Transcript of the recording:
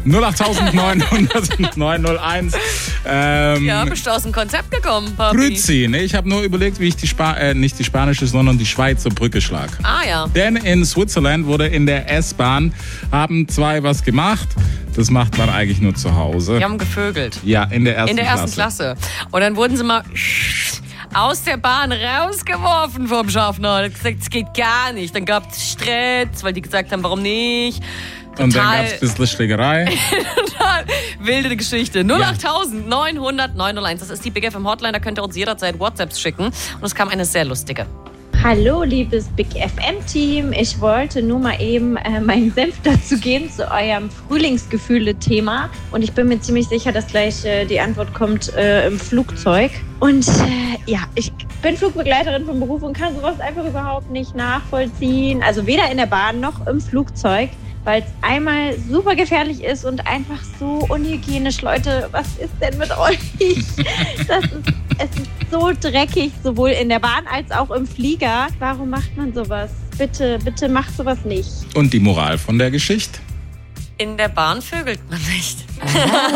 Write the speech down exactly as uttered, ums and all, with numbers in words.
null acht neunhundert neun null eins. Ähm, ja, bist du aus dem Konzept gekommen, Papi? Grüezi, ne? Ich habe nur überlegt, wie ich die Spa- äh, nicht die spanische, sondern die Schweizer Brücke schlag. Ah ja. Denn in Switzerland wurde in der S-Bahn, haben zwei was gemacht. Das macht man eigentlich nur zu Hause. Die haben gevögelt. Ja, in der ersten In der ersten Klasse. Klasse. Und dann wurden sie mal aus der Bahn rausgeworfen vom Schaffner. Er hat gesagt, es geht gar nicht. Dann gab es Stress, weil die gesagt haben, warum nicht. Total, Und dann gab es ein bisschen Schlägerei. Total wilde Geschichte. null acht neunhundert neun null eins. Das ist die Big F M Hotline. Da könnt ihr uns jederzeit WhatsApps schicken. Und es kam eine sehr lustige. Hallo, liebes Big F M-Team. Ich wollte nur mal eben äh, meinen Senf dazu geben zu eurem Frühlingsgefühle-Thema. Und ich bin mir ziemlich sicher, dass gleich äh, die Antwort kommt äh, im Flugzeug. Und äh, ja, ich bin Flugbegleiterin von Beruf und kann sowas einfach überhaupt nicht nachvollziehen. Also weder in der Bahn noch im Flugzeug, weil es einmal super gefährlich ist und einfach so unhygienisch. Leute, was ist denn mit euch? Das ist, es ist so dreckig, sowohl in der Bahn als auch im Flieger. Warum macht man sowas? Bitte, bitte macht sowas nicht. Und die Moral von der Geschichte? In der Bahn vögelt man nicht.